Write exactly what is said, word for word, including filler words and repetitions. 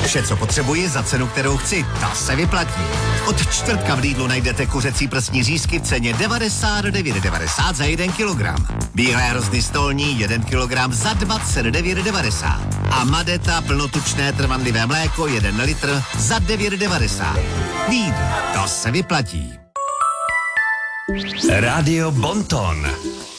Vše, co potřebuji za cenu, kterou chci, ta se vyplatí. Od čtvrtka v Lidlu najdete kuřecí prsní řízky v ceně devadesát devět devadesát za jeden kilogram. Bílé hrozny stolní jeden kilogram za dvacet devět devadesát. A Madeta plnotučné trvanlivé mléko jeden litr za devět devadesát. Lidl, to se vyplatí. Rádio Bonton.